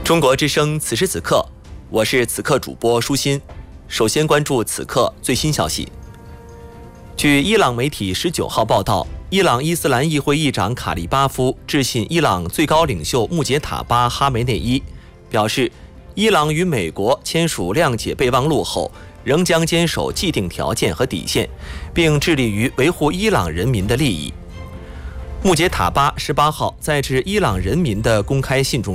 中国之声此时此刻，我是此刻主播舒心。首先关注此刻最新消息。据伊朗媒体19号报道，伊朗伊斯兰议会议长卡利巴夫致信伊朗最高领袖穆杰塔巴·哈梅内伊，表示伊朗与美国签署谅解备忘录后，仍将坚守既定条件和底线，并致力于维护伊朗人民的利益。穆杰塔巴18号在致伊朗人民的公开信中